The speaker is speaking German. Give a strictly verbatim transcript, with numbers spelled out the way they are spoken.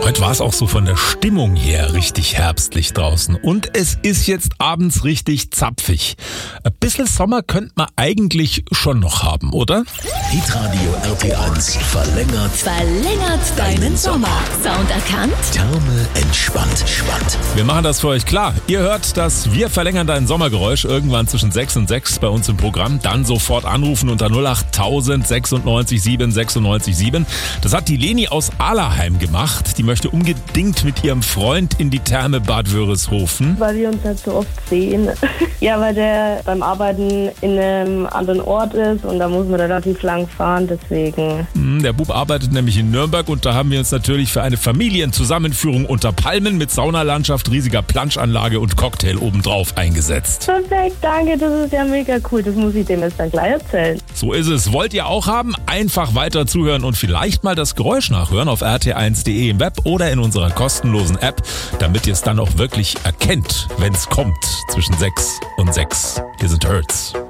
Heute war es auch so von der Stimmung her richtig herbstlich draußen. Und es ist jetzt abends richtig zapfig. Ein bisschen Sommer könnte man eigentlich schon noch haben, oder? Hitradio R T eins verlängert. Verlängert deinen Sommer. Sound erkannt? Therme entspannt. Spannt. Wir machen das für euch klar. Ihr hört das Wir verlängern dein Sommergeräusch irgendwann zwischen sechs und sechs bei uns im Programm. Dann sofort anrufen unter null acht tausend sechsundneunzig sieben sechsundneunzig sieben. Das hat die Leni aus Ahlerheim gemacht. Die möchte unbedingt mit ihrem Freund in die Therme Bad Wörishofen. Weil wir uns halt so oft sehen. Ja, weil der beim Arbeiten in einem anderen Ort ist und da muss man relativ lang fahren, deswegen. Der Bub arbeitet nämlich in Nürnberg und da haben wir uns natürlich für eine Familienzusammenführung unter Palmen mit Saunalandschaft, riesiger Planschanlage und Cocktail obendrauf eingesetzt. Perfekt, danke, das ist ja mega cool. Das muss ich dem jetzt dann gleich erzählen. So ist es. Wollt ihr auch haben? Einfach weiter zuhören und vielleicht mal das Geräusch nachhören auf r t eins punkt d e im Web oder in unserer kostenlosen App, damit ihr es dann auch wirklich erkennt, wenn es kommt zwischen sechs und sechs. Hier sind Hurts.